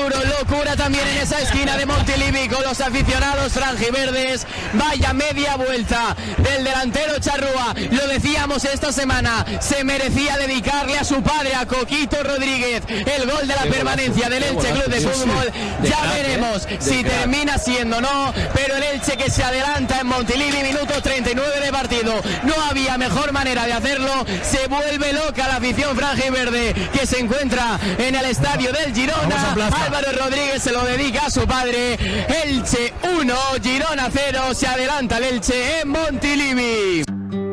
duro, locura también en esa esquina de Montilivi con los aficionados franjiverdes. Vaya media vuelta del delantero Charrúa. Lo decíamos esta semana, se merecía dedicarle a su padre, a Coquito Rodríguez, el gol de la permanencia del Elche Club de Fútbol. Ya veremos si termina siendo o no, pero el Elche que se adelanta en Montilivi, minuto 39 de partido. No había mejor manera de hacerlo. Se vuelve loca la afición franjiverde que se encuentra en el estadio del Girona. Álvaro Rodríguez se lo dedica a su padre. Elche 1, Girona 0. Se adelanta el Elche en Montilivi.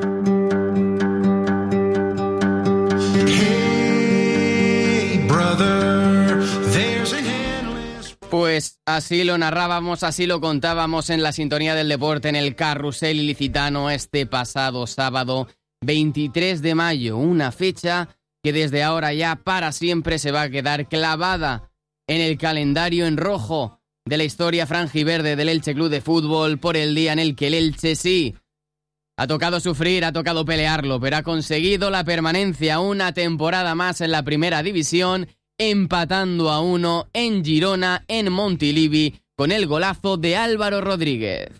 Pues así lo narrábamos, así lo contábamos en la sintonía del deporte en el Carrusel Ilicitano este pasado sábado 23 de mayo, una fecha que desde ahora ya para siempre se va a quedar clavada en el calendario en rojo de la historia franjiverde del Elche Club de Fútbol, por el día en el que el Elche sí ha tocado sufrir, ha tocado pelearlo, pero ha conseguido la permanencia una temporada más en la primera división, empatando a 1 en Girona, en Montilivi, con el golazo de Álvaro Rodríguez.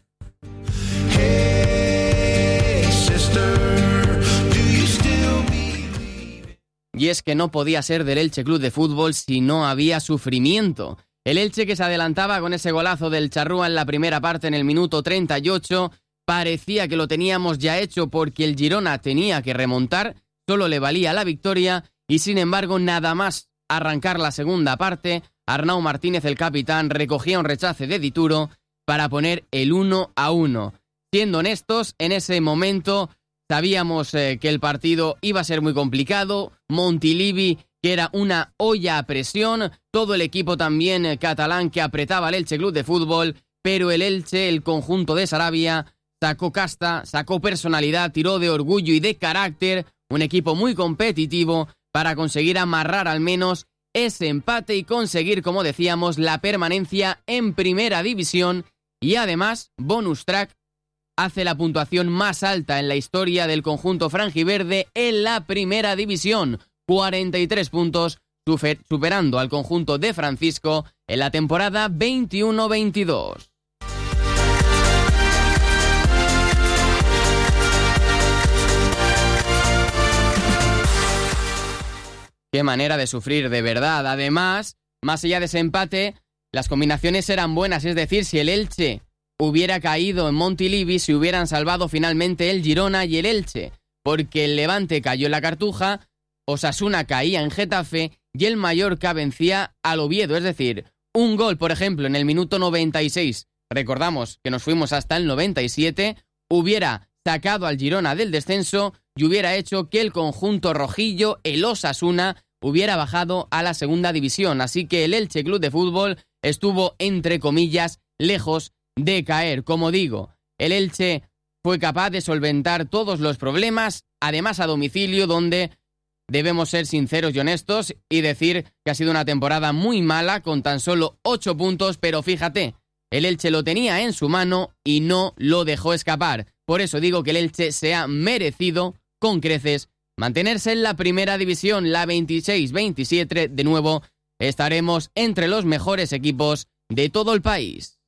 Y es que no podía ser del Elche Club de Fútbol si no había sufrimiento. El Elche, que se adelantaba con ese golazo del Charrúa en la primera parte en el minuto 38, parecía que lo teníamos ya hecho porque el Girona tenía que remontar, solo le valía la victoria y sin embargo nada más arrancar la segunda parte, Arnau Martínez, el capitán, recogía un rechace de Dituro para poner el 1-1. Siendo honestos, en ese momento sabíamos que el partido iba a ser muy complicado. Montilivi, que era una olla a presión, todo el equipo también catalán que apretaba al Elche Club de Fútbol, pero el Elche, el conjunto de Sarabia, sacó casta, sacó personalidad, tiró de orgullo y de carácter, un equipo muy competitivo para conseguir amarrar al menos ese empate y conseguir, como decíamos, la permanencia en primera división. Y además, bonus track, hace la puntuación más alta en la historia del conjunto franjiverde en la primera división, 43 puntos, superando al conjunto de Francisco en la temporada 21-22. Qué manera de sufrir, de verdad. Además, más allá de ese empate, las combinaciones eran buenas. Es decir, si el Elche hubiera caído en Montilivi, se hubieran salvado finalmente el Girona y el Elche, porque el Levante cayó en la Cartuja, Osasuna caía en Getafe y el Mallorca vencía al Oviedo. Es decir, un gol, por ejemplo, en el minuto 96, recordamos que nos fuimos hasta el 97, hubiera sacado al Girona del descenso y hubiera hecho que el conjunto rojillo, el Osasuna, hubiera bajado a la segunda división. Así que el Elche Club de Fútbol estuvo, entre comillas, lejos de caer. Como digo, el Elche fue capaz de solventar todos los problemas, además a domicilio, donde debemos ser sinceros y honestos y decir que ha sido una temporada muy mala, con tan solo 8 puntos, pero fíjate, el Elche lo tenía en su mano y no lo dejó escapar. Por eso digo que el Elche se ha merecido con creces mantenerse en la primera división, la 26-27. De nuevo, estaremos entre los mejores equipos de todo el país.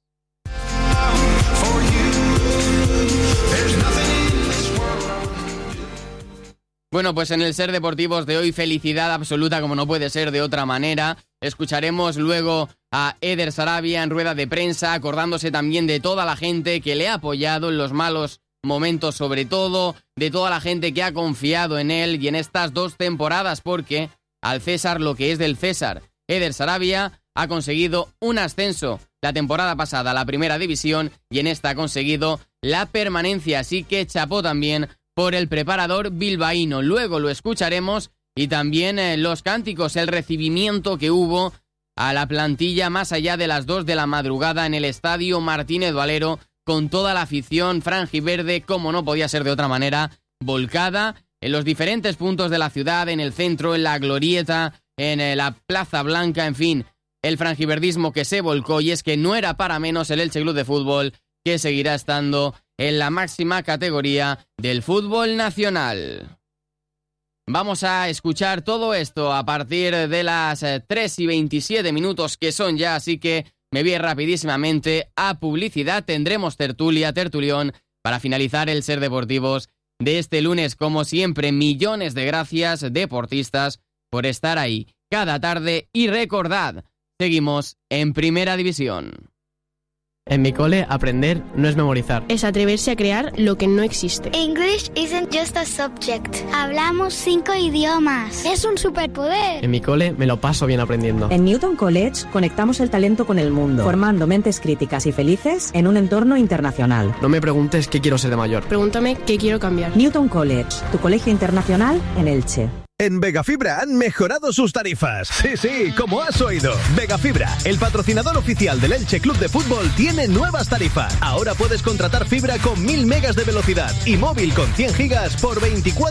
Bueno, pues en el Ser Deportivos de hoy, felicidad absoluta, como no puede ser de otra manera. Escucharemos luego a Eder Sarabia en rueda de prensa, acordándose también de toda la gente que le ha apoyado en los malos momentos, sobre todo, de toda la gente que ha confiado en él y en estas 2 temporadas, porque al César lo que es del César. Eder Sarabia ha conseguido un ascenso la temporada pasada a la primera división y en esta ha conseguido la permanencia, así que chapó también por el preparador bilbaíno. Luego lo escucharemos y también los cánticos, el recibimiento que hubo a la plantilla más allá de las 2 de la madrugada en el estadio Martínez Valero, con toda la afición franjiverde, como no podía ser de otra manera, volcada en los diferentes puntos de la ciudad, en el centro, en la glorieta, en la Plaza Blanca, en fin, el franjiverdismo que se volcó, y es que no era para menos el Elche Club de Fútbol, que seguirá estando en la máxima categoría del fútbol nacional. Vamos a escuchar todo esto a partir de las 3:27 que son ya, así que me voy rapidísimamente a publicidad. Tendremos tertulión, para finalizar el Ser Deportivos de este lunes. Como siempre, millones de gracias, deportistas, por estar ahí cada tarde. Y recordad, seguimos en Primera División. En mi cole, aprender no es memorizar. Es atreverse a crear lo que no existe. English isn't just a subject. Hablamos 5 idiomas. Es un superpoder. En mi cole me lo paso bien aprendiendo. En Newton College conectamos el talento con el mundo, formando mentes críticas y felices en un entorno internacional. No me preguntes qué quiero ser de mayor. Pregúntame qué quiero cambiar. Newton College, tu colegio internacional en Elche. En Vegafibra han mejorado sus tarifas. Sí, como has oído. Vegafibra, el patrocinador oficial del Elche Club de Fútbol, tiene nuevas tarifas. Ahora puedes contratar fibra con 1000 megas de velocidad y móvil con 100 gigas por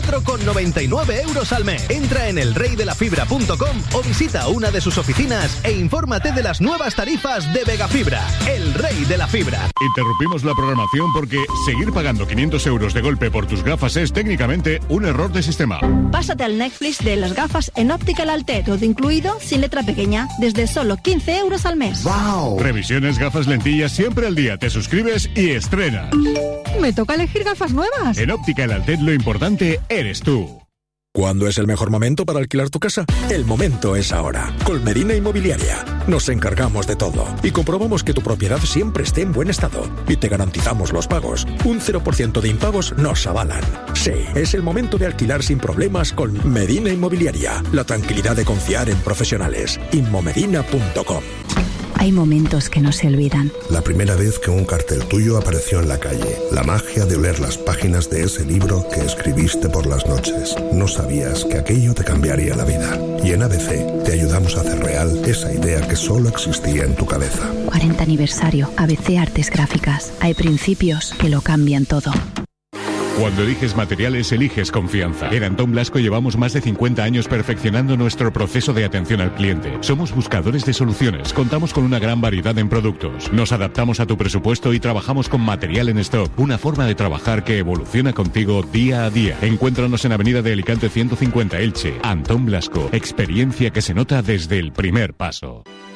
24,99 euros al mes. Entra en elreydelafibra.com o visita una de sus oficinas e infórmate de las nuevas tarifas de Vegafibra, el rey de la fibra. Interrumpimos la programación porque seguir pagando 500 euros de golpe por tus gafas es técnicamente un error de sistema. Pásate al Netflix de las gafas en Optical Alté, todo incluido, sin letra pequeña, desde solo 15 euros al mes. ¡Wow! Revisiones, gafas, lentillas, siempre al día. Te suscribes y estrenas. Me toca elegir gafas nuevas. En Optical Alté lo importante eres tú. ¿Cuándo es el mejor momento para alquilar tu casa? El momento es ahora. Con Medina Inmobiliaria nos encargamos de todo y comprobamos que tu propiedad siempre esté en buen estado y te garantizamos los pagos. Un 0% de impagos nos avalan. Sí, es el momento de alquilar sin problemas con Medina Inmobiliaria. La tranquilidad de confiar en profesionales. Inmomedina.com. Hay momentos que no se olvidan. La primera vez que un cartel tuyo apareció en la calle. La magia de oler las páginas de ese libro que escribiste por las noches. No sabías que aquello te cambiaría la vida. Y en ABC te ayudamos a hacer real esa idea que solo existía en tu cabeza. 40 aniversario. ABC Artes Gráficas. Hay principios que lo cambian todo. Cuando eliges materiales, eliges confianza. En Antón Blasco llevamos más de 50 años perfeccionando nuestro proceso de atención al cliente. Somos buscadores de soluciones. Contamos con una gran variedad en productos. Nos adaptamos a tu presupuesto y trabajamos con material en stock. Una forma de trabajar que evoluciona contigo día a día. Encuéntranos en Avenida de Alicante 150 Elche. Antón Blasco. Experiencia que se nota desde el primer paso.